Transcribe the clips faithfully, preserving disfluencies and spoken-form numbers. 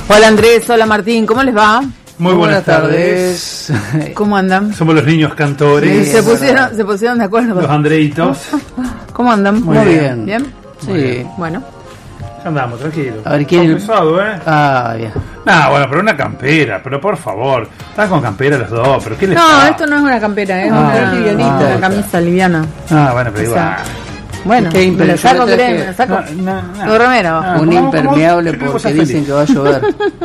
Hola Andrés, hola Martín, ¿cómo les va? Muy buenas, buenas tardes. tardes. ¿Cómo andan? Somos los niños cantores. Sí, se pusieron, se pusieron de acuerdo. Los Andreitos. ¿Cómo andan? Muy, Muy bien. bien. ¿Bien? Sí. Bien. Bueno. Andamos, tranquilo. A ver, ¿quién? Pesado, ¿eh? Ah, bien. No, bueno, pero una campera, pero por favor. Están con campera los dos, pero ¿qué les No, pasa? esto no es una campera, es Ah, una livianita, ah, una camisa liviana. Ah, bueno, pero O igual. sea, bueno, Qué me lo saco, impresionante ¿querés? que- Me lo saco. No, no, no. Tu remera. Ah, Un ¿cómo- impermeable cómo- qué porque cosa dicen feliz? que va a llover.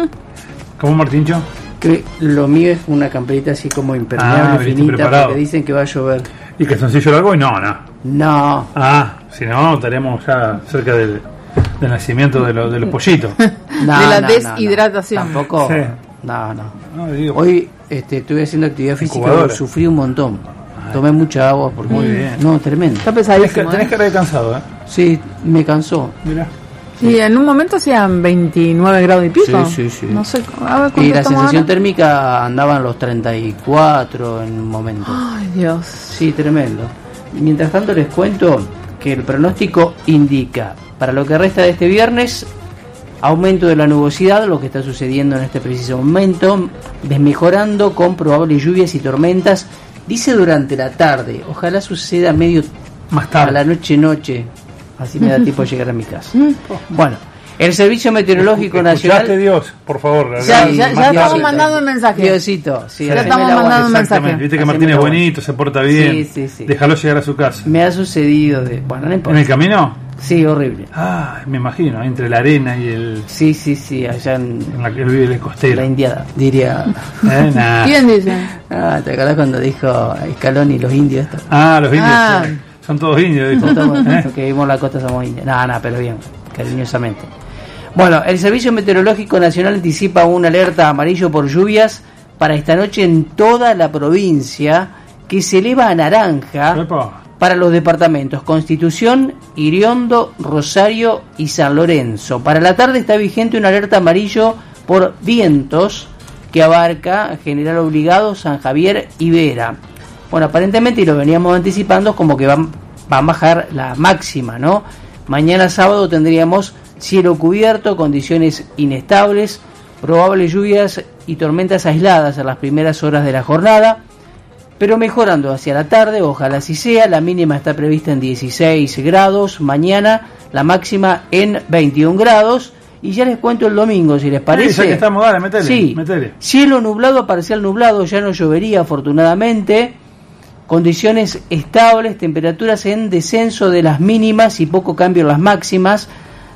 ¿Cómo, Martincho? Que lo mío es una camperita así como Ah, impermeable, viniste finita, preparado. porque dicen que va a llover. ¿Y calzoncillo largo? Y no, no. No. Ah, si no, estaríamos ya cerca del, del nacimiento de, lo- de los pollitos. no De la no, no, deshidratación. No, Tampoco. Sí. No, no. No, digo, Hoy este, estuve haciendo actividad física, Incubadora. sufrí un montón. Tomé mucha agua porque Muy bien. No, tremendo. Está tenés, que, pesadísimo. tenés ¿eh? cara de cansado, ¿eh? Sí, me cansó. Mirá. Y en un momento hacían veintinueve grados y pico. Sí, sí, sí. No sé, a ver Y cuánto la estamos sensación ahora. térmica andaba en los treinta y cuatro en un momento. Ay, Dios. Sí, tremendo. Mientras tanto les cuento que el pronóstico indica para lo que resta de este viernes aumento de la nubosidad, lo que está sucediendo en este preciso momento, desmejorando con probables lluvias y tormentas, dice durante la tarde, ojalá suceda medio Más a tarde. la noche noche, así me da tiempo de llegar a mi casa. Bueno, el Servicio Meteorológico Escuchaste, Nacional... Dios, por favor. Ya, acá, ya, más ya tarde. estamos mandando un mensaje. Diosito, sí, Ya haceme estamos el aguante. mandando un mensaje. Exactamente, viste que Haceme Martín es el aguante. bonito, se porta bien. Sí, sí, sí. Déjalo llegar a su casa. Me ha sucedido de... Bueno, no ¿En importa. el camino? Sí, horrible. Ah, me imagino, entre la arena y el, Sí, sí, sí, allá en en la que él vive el costero. la Indiada, diría. Eh, nah. ¿Quién dice? Ah, ¿te acordás cuando dijo Scaloni y los indios esto? Ah, los indios. Ah. sí. Son todos indios, dijo. Nosotros, ¿Eh? los que vivimos en la costa somos indios. No, no, pero bien, cariñosamente. Bueno, el Servicio Meteorológico Nacional anticipa una alerta amarillo por lluvias para esta noche en toda la provincia, que se eleva a naranja Epa. para los departamentos Constitución, Iriondo, Rosario y San Lorenzo. Para la tarde está vigente una alerta amarillo por vientos que abarca General Obligado, San Javier y Vera. Bueno, aparentemente, y lo veníamos anticipando, como que van, va a bajar la máxima, ¿no? Mañana sábado tendríamos cielo cubierto, condiciones inestables, probables lluvias y tormentas aisladas en las primeras horas de la jornada, pero mejorando hacia la tarde, ojalá así sea. La mínima está prevista en dieciséis grados, mañana la máxima en veintiún grados, y ya les cuento el domingo, si les parece. Sí, ya que estamos, dale, metele, Sí, metele. cielo nublado a parcial nublado, ya no llovería afortunadamente, condiciones estables, temperaturas en descenso de las mínimas y poco cambio en las máximas.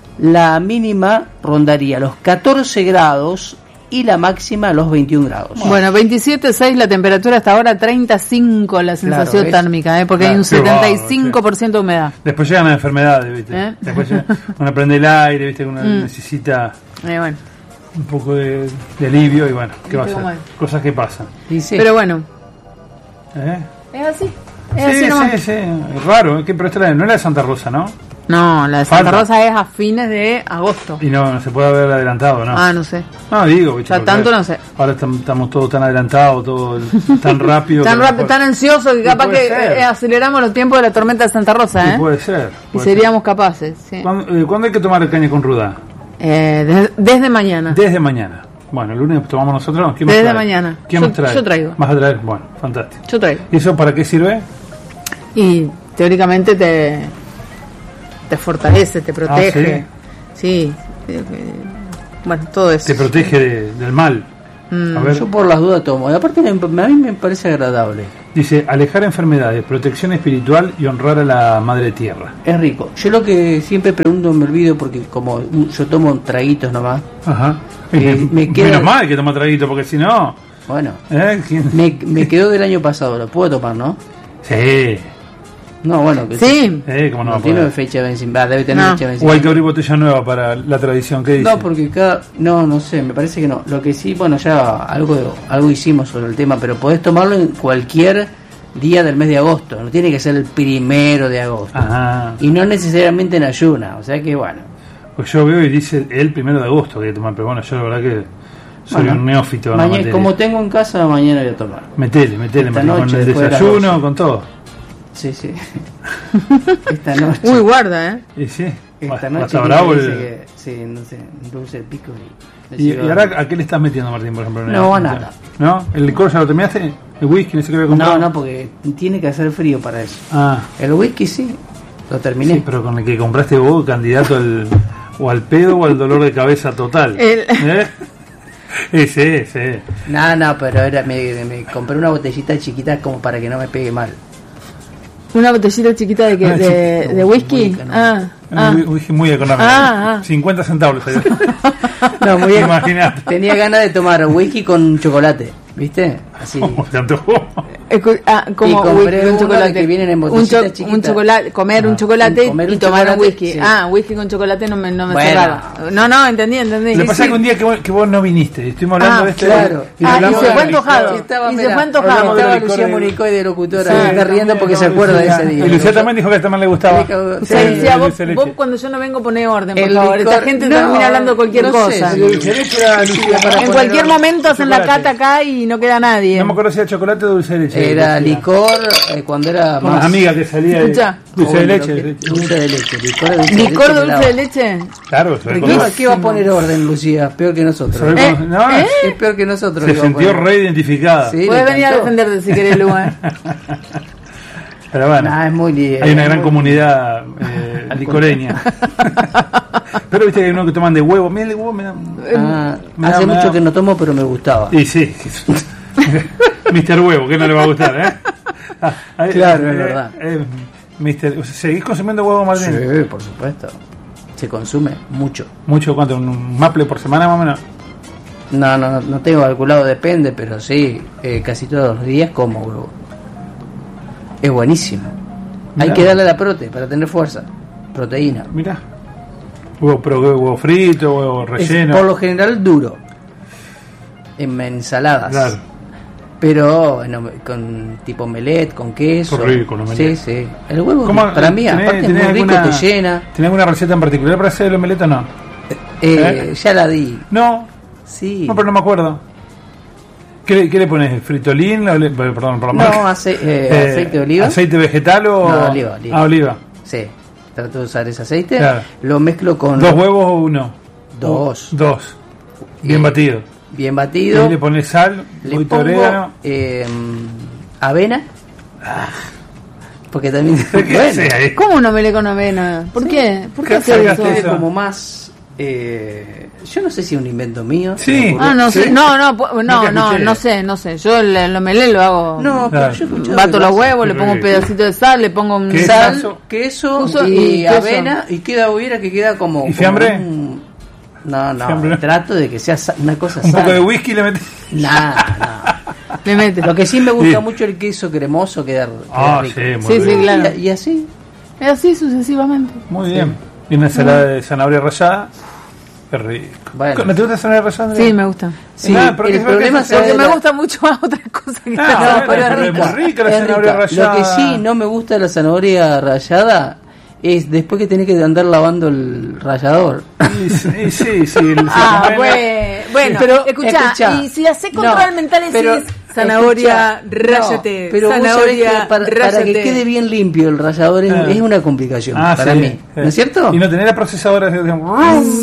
La mínima rondaría los catorce grados y la máxima los veintiún grados. Bueno, veintisiete punto seis la temperatura hasta ahora, treinta y cinco la sensación ¿ves? térmica, ¿eh? Porque Claro, hay un qué bárbaro, setenta y cinco por ciento de humedad. Después llegan las enfermedades, ¿viste? ¿Eh? Después llega- uno prende el aire, ¿viste? Uno Mm. necesita Eh, bueno. un poco de, de alivio y bueno, ¿qué va a ¿Viste hacer? cómo es? Cosas que pasan. Dice, Pero bueno, ¿Eh? es así. Es Sí, así nomás. sí, sí, es raro, ¿eh? ¿Qué- pero esta no era de Santa Rosa, ¿no? No, la de Santa Falta. Rosa es a fines de agosto. Y no, no se puede haber adelantado, ¿no? Ah, no sé. No, digo, ¿viste? O sea, porque tanto no sé. Ahora tam- estamos todos tan adelantados, todo el- tan rápido. Tan que rápido, mejor- tan ansioso que Sí, capaz puede que ser. eh, aceleramos los tiempos de la tormenta de Santa Rosa, Sí, ¿eh? puede ser. Y puede seríamos capaces, sí. ser. ¿Cuándo, eh, ¿cuándo hay que tomar caña con ruda? Eh, des- desde mañana. Desde mañana. Bueno, el lunes tomamos nosotros. ¿Quién más Desde trae? mañana. ¿Quién Yo- más trae? yo traigo. ¿Vas a traer? Bueno, fantástico. Yo traigo. ¿Y eso para qué sirve? Y teóricamente te, te fortalece, te protege. sí. eh, eh, bueno, todo eso. Te protege de- del mal. Mm. A ver, yo por las dudas tomo. Y aparte me- a mí me parece agradable. dice, alejar enfermedades, protección espiritual y honrar a la madre tierra. Es rico. Yo lo que siempre pregunto, me olvido porque como yo tomo traguitos nomás. Ajá. Eh, me queda- Menos mal que toma traguito, porque si no... Bueno, ¿eh? ¿Quién? me, me quedó del año pasado. ¿Lo puedo tomar, no? Sí. No, bueno. Que Sí. Eh, ¿cómo no va a tiene poder? fecha de vencimiento. Ah, debe tener No. fecha de O hay vencimiento. que abrir botella nueva para la tradición, ¿qué dice? No, porque cada... No, no sé, me parece que no. Lo que sí, bueno, ya algo algo hicimos sobre el tema, pero podés tomarlo en cualquier día del mes de agosto. No tiene que ser el primero de agosto. Ajá. Y no necesariamente en ayuna. O sea que, bueno. Pues yo veo y dice el primero de agosto que hay que tomar, pero bueno, yo la verdad que soy Bueno, un neófito en la mañana, materia. como tengo en casa, mañana voy a tomar. Metele, metele, Esta metele, con noche, el después de las desayuno, doce. con todo. Sí, sí. Esta noche. Uy, guarda, ¿eh? Y sí. Esta noche Está bravo dice el... que, sí, no sé, dulce de pico y... ¿Y, y ahora a qué le estás metiendo, Martín, por ejemplo? No, a nada. ¿No? ¿El licor ya lo terminaste? ¿El whisky? No sé qué voy a comprar. No, no, porque tiene que hacer frío para eso. Ah. El whisky sí, lo terminé. Sí, pero con el que compraste vos, candidato al, o al pedo o al dolor de cabeza total. El... ¿Eh? Sí, sí. No, no, pero era, me, me compré una botellita chiquita como para que no me pegue mal. Una botellita chiquita de, que, Ah, de, sí. de whisky. Muy Ah, ah. Un whisky muy económico. Ah, ah. cincuenta centavos. No, muy bien. Imagínate. Tenía ganas de tomar whisky con chocolate, ¿viste? Así. ¿Cómo te antojó? Escu- ah, como Y compré whisky con uno chocolate. de que vienen en un, botellitas cho- chiquitas. un chocolate, comer Ah. un chocolate Comer y un tomar un chocolate, whisky. sí. Ah, whisky con chocolate no me, no me Bueno. cerraba. No, no, entendí, entendí. Lo que pasa es que un día que vos, que vos no viniste, estuvimos hablando Ah, de este. claro. y Ah, y hablamos se de fue la- antojado. Y estaba, Y se mira, fue antojado. Estaba Hablamos de Lucía licor de- Monicoy de locutora, Sí, se está riendo también, porque se no, acuerda de Lucía. ese día. Y Lucía también dijo que también le gustaba. Sí, O sí. sea, decía, vos, dulce de vos leche. cuando yo no vengo poné orden, por El favor. Esta licor- gente no, termina hablando cualquier no sé, cosa. sí. Dulce de leche era Lucía para En poner cualquier orden. momento hacen la Chocolate. cata acá y no queda nadie. No me acuerdo si era chocolate o dulce de leche. Era Lucía. licor eh, cuando era Con más... las amigas que salía de Escucha. dulce de Joven, leche. pero que- Dulce de leche. Licor de dulce ¿Licor de dulce de leche? Claro, se ¿Qué, reconoce. ¿Qué va a poner orden, Lucía? Peor que nosotros. Se ¿Eh? reconoce. No, ¿Eh? Es peor que nosotros. se le va a sintió poner. reidentificada. Sí, Puedes le venir a encantó. defenderte si querés, Luma. Pero bueno, Nah, es muy li- hay una es gran muy- comunidad eh, licoreña. Pero viste que hay uno que toman de huevo. Mira, el huevo me da. Ah, Me da- hace me mucho da- que no tomo, pero me gustaba. Y sí. mister Huevo, que no le va a gustar, ¿eh? Ah, ahí- Claro, eh, es verdad. eh, mister o sea, ¿seguís consumiendo huevo, Martín? Sí, por supuesto. Se consume mucho. ¿Mucho? ¿Cuánto? ¿Un maple por semana más o menos? No, no, no, no tengo calculado, depende, pero sí, eh, casi todos los días como huevo. Es buenísimo. Hay Mirá. que darle la prote para tener fuerza. Proteína. Mirá. Huevo, pero huevo frito, huevo Es relleno. por lo general duro. En ensaladas. Claro. Pero bueno, con tipo omelette, con queso. Qué rico el Sí, omelette. sí. El huevo ¿Cómo- para mí, tenés- aparte es tenés muy rico, alguna- te llena. ¿Tenés alguna receta en particular para hacer el omelette o no? Eh, Ya la di. No, Sí. no, pero no me acuerdo. ¿Qué, le- qué le pones? ¿Fritolín? O le- Perdón, por la No, marca. ace- eh, Eh, aceite de oliva. ¿Aceite vegetal o...? No, oliva, oliva. Ah, oliva. Sí. Trato de usar ese aceite. Claro. Lo mezclo con ¿Dos huevos o uno? Dos. O- Dos. Bien Eh, batido. bien Y batido. ahí le pones sal, un Le poquito de pongo orégano. eh, avena. Porque también. ¿Qué bueno, haces ahí? ¿Cómo un omelette con avena? ¿Por qué? ¿Por qué ¿Qué hacer sacaste eso? tiene eso? como más. eh, yo no sé si es un invento mío. Sí. se me ocurrió. Ah, no ¿Sí? sé, no, no, pu- no, Nunca no, escuché. no sé, no sé. Yo el, el omelette lo hago. No, pero Claro. yo he escuchado Bato que los lo huevos, le Qué pongo un rico. pedacito de sal, le pongo un ¿Qué? hacen sal. sal, queso Uso- y, y queso. avena y queda hubiera que queda como. ¿Y como fiambre? un- no, no, Fiambre. trato de que sea sa- una cosa Un sana. poco de whisky le metes. Nah, nah. Le mete. Lo que sí me gusta Sí. mucho el queso cremoso, queda, queda Ah, rico. sí, muy Sí, bien. sí, claro. Y, y así. Es así sucesivamente. Muy bien. Y una ensalada de zanahoria rallada. Qué rico. Bueno. ¿No te gusta la zanahoria rallada? Sí, me gusta. Sí, Ah, ¿pero el qué- problema qué- es Porque la- me gusta mucho más otras cosas que Ah, la bueno, zanahoria pero es rica. muy rica la Es zanahoria rica. rallada. Lo que sí no me gusta de la zanahoria rallada es después que tenés que andar lavando el rallador. Sí, sí, sí. sí, el- Ah, se- bueno, bueno, Pero, escuchá, escuchá. y si haces No, control mental decís pero, zanahoria, escuchá, ráyate, no, pero vos sabés zanahoria, que para, para que ráyate. quede bien limpio el rallador es, Ah. es una complicación Ah, para sí, mí, sí. ¿no es cierto? Y no tener la procesadora. digamos,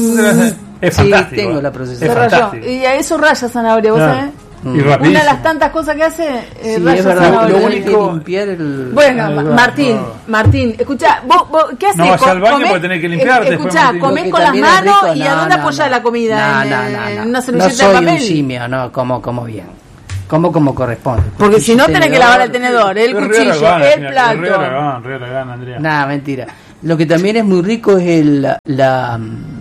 Es Sí, fantástico. tengo la Es procesadora. Se rayó. fantástico. Y a eso raya zanahoria, ¿vos Claro. sabés? Y Mm. rapidísimo. Una de las tantas cosas que hace, eh, Sí, raya es verdad, zanahoria. lo Lo único único- que limpiar el... Bueno, Ahí Ma- va, Martín, no. Martín, escuchá, vos, vos, ¿qué haces? No vas Co- al baño comés- porque tenés que limpiar eh, después, Escuchá, Martín. comés Porque con las también es manos rico. y No, ¿a dónde no, apoyás no. la comida? No, en, no, en no, no. una No servilleta soy de un papel. simio, no, como, como bien. Como como corresponde. Porque si no Cuchillo, tenés que lavar el tenedor, el Es re cuchillo, aragán, el señor, es re plato. aragán, re aragán, Andrea. Nada, mentira. Lo que también es muy rico es el, la... la,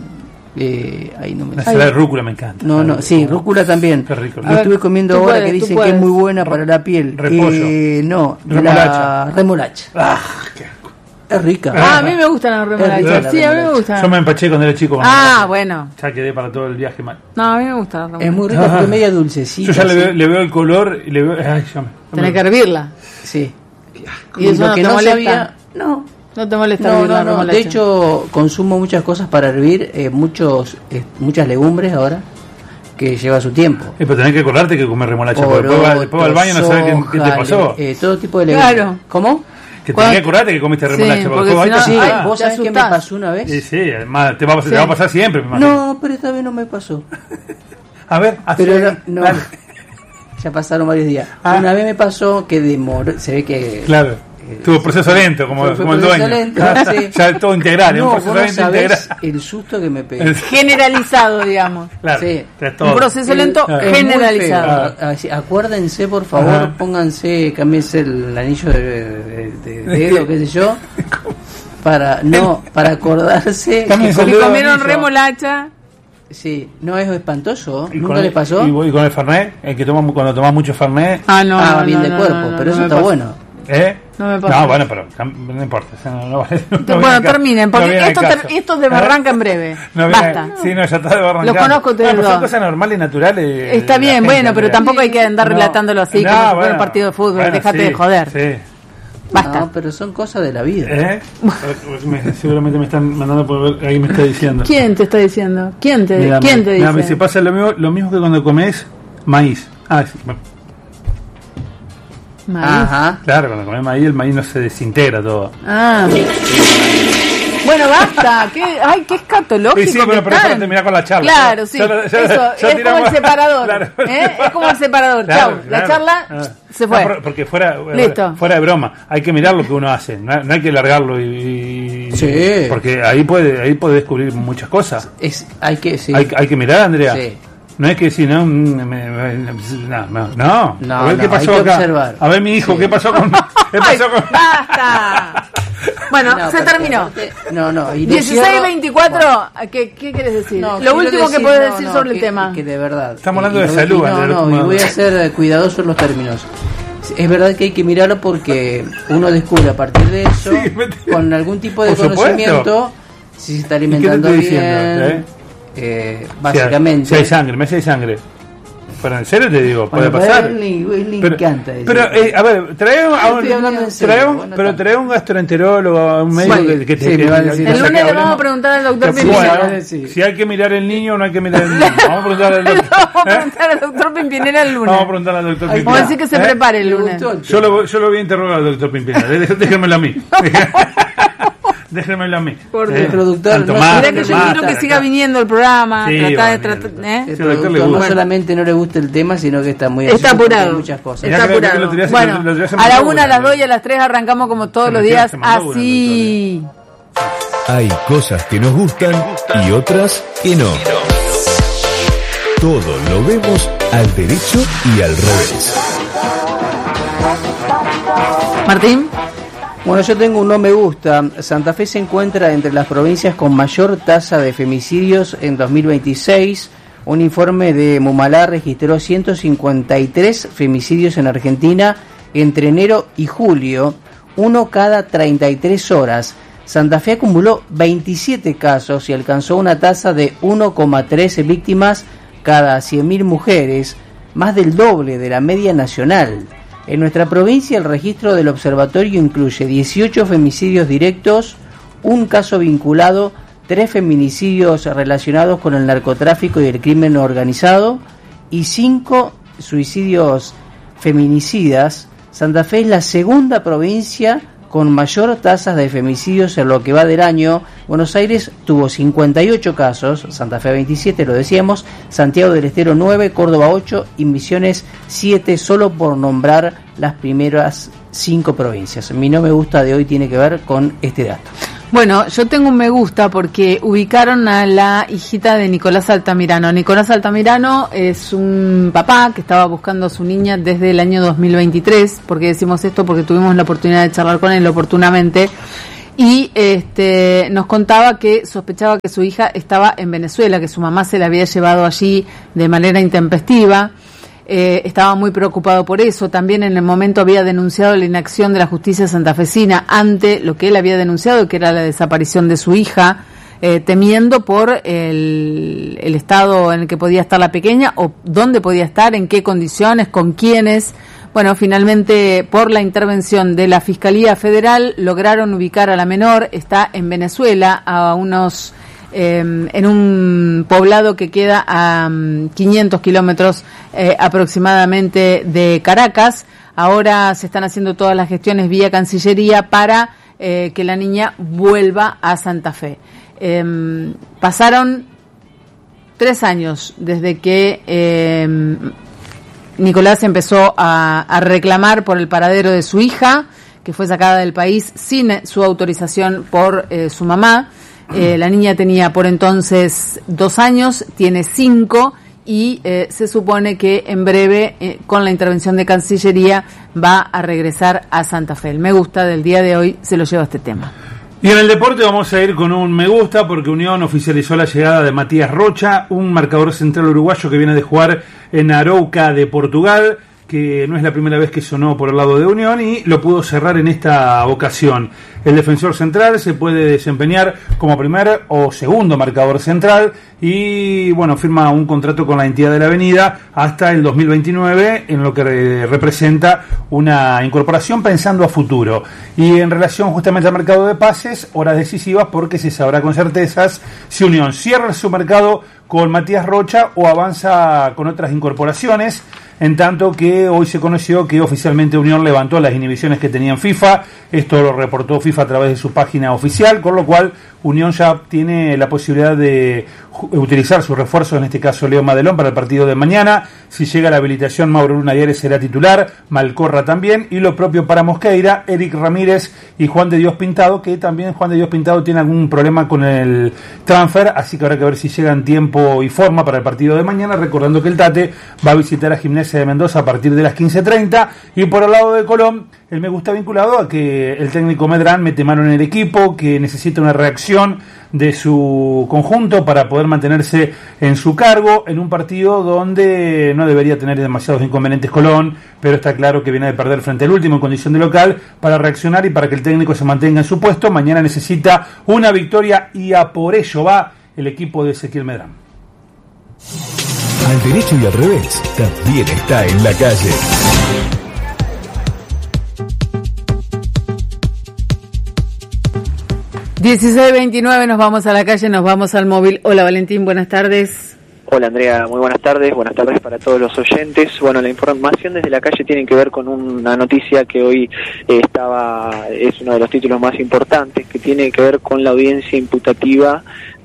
eh, ahí no me La ensalada de rúcula me encanta. No, no, sí, rúcula también. Qué rico. Lo A ver, estuve comiendo tú ahora puedes, que tú dicen que puedes. es muy buena para la piel. Repollo. Eh, no, Remolacha. la remolacha. Ah, qué asco. Es rica. Ah, a mí me gustan las remolachas. rica Sí, la a mí me remolacha. gustan. Yo me empaché cuando era chico. con Ah, remolacha. bueno. Ya quedé para todo el viaje mal. No, a mí me gustan las Es remolachas. muy rica porque es media dulcecita. Yo ya le sí. veo, le veo el color y le veo. Ay, ya me. Tenés que hervirla. Sí. Y eso lo no que te no molesta. sabía... No, No te molesta no, hervir la no, no. remolacha. De hecho, consumo muchas cosas para hervir, eh, muchos, eh, muchas legumbres ahora, que lleva su tiempo. Eh, pero tenés que acordarte que comer remolacha. Porque después, va- después va al baño y no sabes qué, qué te soja, pasó. le- eh, todo tipo de legumbres. Claro. ¿Cómo? Que tenés que acordarte que comiste remolacha. Sí, porque porque si no, Sí, ay, vos te sabés que me asustás. pasó una vez. Sí, sí, además te va, a, Sí. te va a pasar siempre, me imagino. No, pero esta vez no me pasó. A ver, así. Pero no, no. Dale. Ya pasaron varios días. Ah. Una vez me pasó que demoró, se ve que Claro. eh, Tuvo proceso lento, como, fue como el proceso dueño. lento, Ah, sí. Ya todo integral, es No, un vos proceso no lento sabés integral. el susto que me pegué. Generalizado, digamos. Claro, Sí. es todo. Un proceso El- lento Ah. es muy generalizado. feo. A- a- Acuérdense, por favor, Ajá. pónganse, cámbiense el anillo de, de, de dedo, qué sé yo, para no, para acordarse. Cámbiense que el Y dedo de comieron anillo. remolacha. Sí, no es espantoso. Y ¿Nunca con- les pasó? Y, y con el Fernet, el que toma, cuando tomás mucho Fernet, Ah, no. ah, no, bien no, de no, cuerpo, no, no, pero no eso me está pasa. bueno. ¿eh? No me pasa. No, bueno, pero cam- no importa. o sea, no, no, vale- no Bueno, viene al caso. terminen, No porque viene al esto, caso. ter- esto de barranca en breve. No viene- Basta. Sí, no, ya está de barranca. Los conozco ustedes no, pero dos. son cosas normales y naturales. Está de la bien, gente, bueno, pero Andrea. tampoco hay que andar No, relatándolo así, no, como si fuera bueno, un partido de fútbol. bueno, Déjate sí, de joder. Sí. Basta. No, pero son cosas de la vida. ¿Eh? Me- seguramente me están mandando por ver, ahí me está diciendo. ¿Quién te está diciendo? ¿Quién te, Mira, ¿quién me- te mira, me dice? se pasa lo mismo, lo mismo que cuando comes maíz. Ah, sí, bueno, Maíz. Ajá. claro, cuando comes maíz el maíz no se desintegra todo. Ah. Bueno, basta. ¿Qué? Ay, qué escatológico. Sí, sí, que bueno, pero están. para terminar con la charla. Claro, sí. Ya- ya- ya- Eso, ya es como tiramos- el separador. Claro. ¿eh? Es como el separador. Claro, Chau. La claro. charla Ah. se fue. No, por- porque fuera, Listo. fuera de broma, hay que mirar lo que uno hace, no, no hay que largarlo y, y- Sí. porque ahí puede, ahí puede descubrir muchas cosas. Es, hay que, sí. Hay, hay que mirar, Andrea. Sí. No es que si no, mm, me- me- no, no, no. No, A ver no, qué pasó hay que acá. observar. A ver mi hijo, Sí. qué pasó con, qué Ay, pasó con. basta. Bueno, No, se pero terminó. aparte- No, no. Y lo dieciséis cierro- veinticuatro, ¿qué, ¿qué quieres decir? No, Lo quiero último que decir- puedes no, decir no, sobre que, el tema. que de verdad. Estamos hablando Y- de y- salud, y No, Andrea, no, ¿cómo y voy a hablas? ser eh, cuidadoso en los términos. Es verdad que hay que mirarlo porque uno descubre a partir de eso, Sí, me- con algún tipo de Por supuesto. conocimiento, si se está ¿Y qué te alimentando estoy bien, diciendo, eh? eh, Si hay- básicamente. Si hay sangre, me si hay sangre. Pero en serio te digo, puede Bueno, pasar. a él le, él le Pero, encanta eso. pero eh, a ver, trae un, a un- Estoy hablando en serio, trae un- bueno, pero está. trae un gastroenterólogo, a un médico Sí, que, que te sí, que- me va a que- decir. que El saque lunes le hablemos. vamos a preguntar al doctor Que- Pimpinela. bueno, sí. si hay que mirar el niño o no hay que mirar el niño. Vamos a preguntar al Le doctor. vamos a ¿eh? preguntar al doctor Pimpinela el lunes. Vamos a preguntar al doctor Ay, Vamos a Pimpinela. decir que se ¿eh? prepare el Le lunes. gustó el Yo lo, voy- yo lo voy a interrogar al doctor Pimpinela. Dé- Déjenmelo a mí. Déjenmelo a mí. Por ¿eh? Dios. Productor, Tanto no más, Mirá que yo más, quiero que acá. siga viniendo el programa, Sí, tratar va de a venir, tratar, va. ¿eh? El Sí, al doctor le productor no gusta. solamente no le gusta el tema, sino que está muy Está ansioso por apurado. muchas cosas. Mirá Está que lo- que apurado. lo tirás- Bueno, lo- lo tirás en a la mandó una, a una, las dos ¿no? y a las tres arrancamos como todos Se los me días, tira- se mandó una, así. Hay cosas que nos gustan y otras que no. Todo lo vemos al derecho y al revés. Martín. Bueno, yo tengo un no me gusta. Santa Fe se encuentra entre las provincias con mayor tasa de femicidios en dos mil veintiséis. Un informe de Mumalá registró ciento cincuenta y tres femicidios en Argentina entre enero y julio, uno cada treinta y tres horas. Santa Fe acumuló veintisiete casos y alcanzó una tasa de uno coma trece víctimas cada cien mil mujeres, más del doble de la media nacional. En nuestra provincia el registro del observatorio incluye dieciocho femicidios directos, un caso vinculado, tres feminicidios relacionados con el narcotráfico y el crimen organizado y cinco suicidios feminicidas. Santa Fe es la segunda provincia con mayor tasas de femicidios en lo que va del año. Buenos Aires tuvo cincuenta y ocho casos, Santa Fe veintisiete, lo decíamos, Santiago del Estero nueve, Córdoba ocho y Misiones siete, solo por nombrar las primeras cinco provincias. Mi no me gusta de hoy tiene que ver con este dato. Bueno, yo tengo un me gusta porque ubicaron a la hijita de Nicolás Altamirano. Nicolás Altamirano es un papá que estaba buscando a su niña desde el año dos mil veintitrés. ¿Por qué decimos esto? Porque tuvimos la oportunidad de charlar con él oportunamente. Y este nos contaba que sospechaba que su hija estaba en Venezuela, que su mamá se la había llevado allí de manera intempestiva. Eh, estaba muy preocupado por eso. También en el momento había denunciado la inacción de la justicia santafesina ante lo que él había denunciado, que era la desaparición de su hija, eh, temiendo por el, el estado en el que podía estar la pequeña, o dónde podía estar, en qué condiciones, con quiénes. Bueno, finalmente, por la intervención de la Fiscalía Federal, lograron ubicar a la menor. Está en Venezuela, a unos... Eh, en un poblado que queda a um, quinientos kilómetros eh, aproximadamente de Caracas. ahora se están haciendo todas las gestiones vía Cancillería para eh, que la niña vuelva a Santa Fe. Eh, pasaron tres años desde que eh, Nicolás empezó a, a reclamar por el paradero de su hija, que fue sacada del país sin su autorización por eh, su mamá. Eh, la niña tenía por entonces dos años, tiene cinco, y eh, se supone que en breve, eh, con la intervención de Cancillería, va a regresar a Santa Fe. El me gusta del día de hoy se lo lleva este tema. Y en el deporte vamos a ir con un me gusta porque Unión oficializó la llegada de Matías Rocha, un marcador central uruguayo que viene de jugar en Arouca de Portugal, que no es la primera vez que sonó por el lado de Unión y lo pudo cerrar en esta ocasión. El defensor central se puede desempeñar como primer o segundo marcador central y bueno, firma un contrato con la entidad de la Avenida hasta el dos mil veintinueve, en lo que re- representa una incorporación pensando a futuro. Y en relación justamente al mercado de pases, horas decisivas porque se sabrá con certezas si Unión cierra su mercado con Matías Rocha o avanza con otras incorporaciones. En tanto que hoy se conoció que oficialmente Unión levantó las inhibiciones que tenía en FIFA. Esto lo reportó FIFA a través de su página oficial, con lo cual Unión ya tiene la posibilidad de utilizar sus refuerzos, en este caso Leo Madelón, para el partido de mañana. Si llega la habilitación, Mauro Luna Diares será titular, Malcorra también, y lo propio para Mosqueira, Eric Ramírez y Juan de Dios Pintado, que también Juan de Dios Pintado tiene algún problema con el transfer, así que habrá que ver si llega en tiempo y forma para el partido de mañana, recordando que el Tate va a visitar a Gimnasia de Mendoza a partir de las quince treinta. Y por el lado de Colón, el me gusta vinculado a que el técnico Medrán mete mano en el equipo, que necesita una reacción de su conjunto para poder mantenerse en su cargo en un partido donde no debería tener demasiados inconvenientes Colón, pero está claro que viene de perder frente al último en condición de local. Para reaccionar y para que el técnico se mantenga en su puesto, mañana necesita una victoria y a por ello va el equipo de Ezequiel Medrán. Al derecho y al revés, también está en la calle. dieciséis veintinueve, nos vamos a la calle, nos vamos al móvil. Hola Valentín, buenas tardes. Hola Andrea, muy buenas tardes, buenas tardes para todos los oyentes. Bueno, la información desde la calle tiene que ver con una noticia que hoy eh, estaba, es uno de los títulos más importantes, que tiene que ver con la audiencia imputativa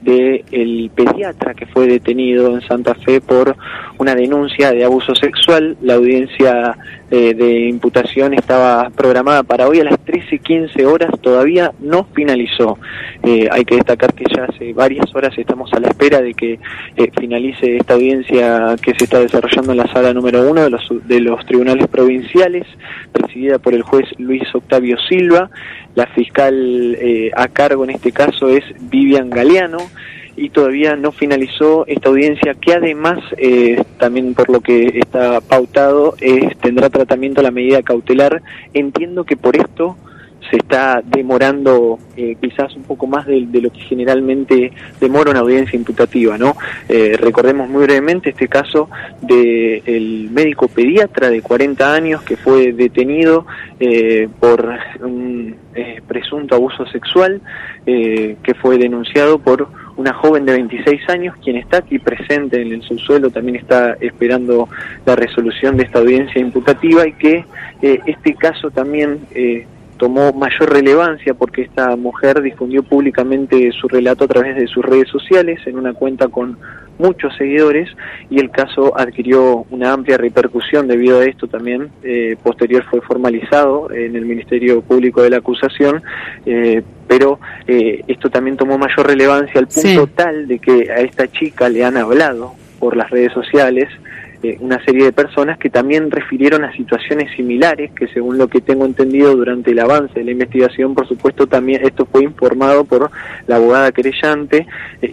del pediatra que fue detenido en Santa Fe por una denuncia de abuso sexual. La audiencia eh, de imputación estaba programada para hoy a las trece quince horas, todavía no finalizó. Eh, hay que destacar que ya hace varias horas estamos a la espera de que eh, finalice esta audiencia que se está desarrollando en la sala número uno de los, de los tribunales provinciales, presidida por el juez Luis Octavio Silva. La fiscal eh, a cargo en este caso es Vivian Galeano y todavía no finalizó esta audiencia, que además, eh, también por lo que está pautado, eh, tendrá tratamiento a la medida cautelar. Entiendo que por esto se está demorando eh, quizás un poco más de, de lo que generalmente demora una audiencia imputativa, ¿no? Eh, recordemos muy brevemente este caso de el médico pediatra de cuarenta años que fue detenido eh, por un eh, presunto abuso sexual, eh, que fue denunciado por una joven de veintiséis años, quien está aquí presente en el subsuelo, también está esperando la resolución de esta audiencia imputativa, y que eh, este caso también eh, tomó mayor relevancia porque esta mujer difundió públicamente su relato a través de sus redes sociales en una cuenta con muchos seguidores, y el caso adquirió una amplia repercusión debido a esto también. Eh, posterior fue formalizado en el Ministerio Público de la acusación, eh, pero eh, esto también tomó mayor relevancia al punto sí. tal de que a esta chica le han hablado por las redes sociales Eh, una serie de personas que también refirieron a situaciones similares, que según lo que tengo entendido durante el avance de la investigación, por supuesto también esto fue informado por la abogada querellante, eh,